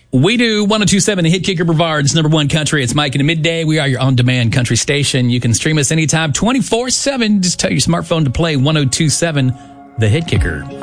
We do 102.7 The Hit Kicker Brevard's number one country. It's Mike in the midday. We are your on-demand country station. You can stream us anytime, 24/7. Just tell your smartphone to play 102.7 The Hit Kicker.